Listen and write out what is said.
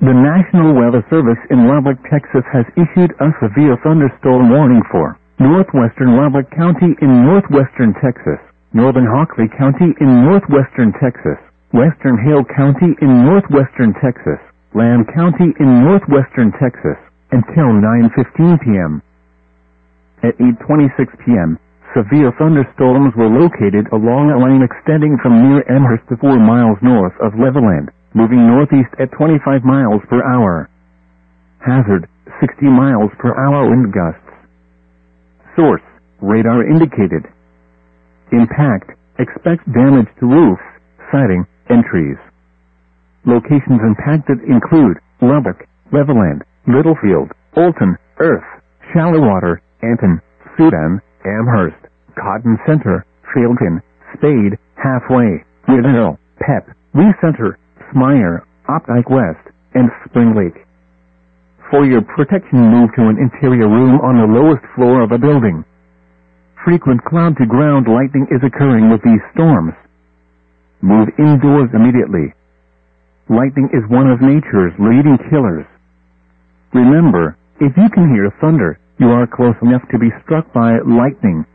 The National Weather Service in Lubbock, Texas has issued a severe thunderstorm warning for northwestern Lubbock County in northwestern Texas, northern Hockley County in northwestern Texas, western Hale County in northwestern Texas, Lamb County in northwestern Texas, until 9:15 p.m. At 8:26 p.m., severe thunderstorms were located along a line extending from near Amherst to 4 miles north of Levelland, moving northeast at 25 miles per hour. Hazard, 60 miles per hour wind gusts. Source, radar indicated. Impact, expect damage to roofs, siding, and trees. Locations impacted include Lubbock, Levelland, Littlefield, Olton, Earth, Shallowater, Anton, Sudan, Amherst, Cotton Center, Fielden, Spade, Halfway, Riddell, Pep, Lee Center, Smyer, Opdyke West, and Spring Lake. For your protection, move to an interior room on the lowest floor of a building. Frequent cloud-to-ground lightning is occurring with these storms. Move indoors immediately. Lightning is one of nature's leading killers. Remember, if you can hear thunder, you are close enough to be struck by lightning.